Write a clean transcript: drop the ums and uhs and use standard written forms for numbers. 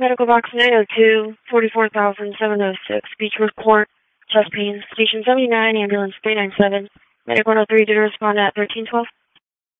Medical Box 902, 44,706, Beechworth Court, chest pains. Station 79, ambulance 397. Medic 103 did respond at 1312.